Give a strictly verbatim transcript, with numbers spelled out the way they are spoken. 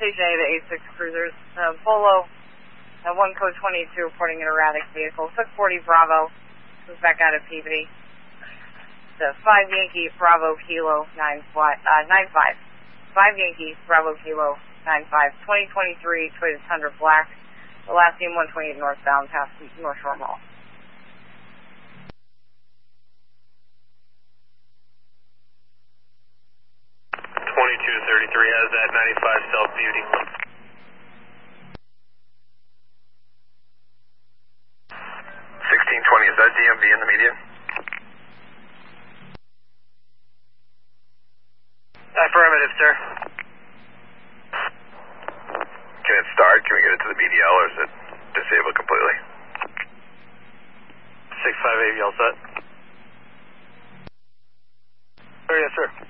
Station A to A six cruisers. Uh, Polo, uh, one code twenty-two, reporting an erratic vehicle. six forty Bravo, comes back out of Peabody. The five Yankee Bravo Kilo nine five. Uh, nine five. five Yankee Bravo Kilo nine five. twenty twenty-three Toyota Tundra Black. The last name one twenty-eight northbound past North Shore Mall. twenty-two thirty-three has that ninety-five South Beauty. sixteen twenty, is that D M V in the median? Affirmative, sir. Can it start? Can we get it to the B D L, or is it disabled completely? six five eight, you all set? Oh, yes, sir.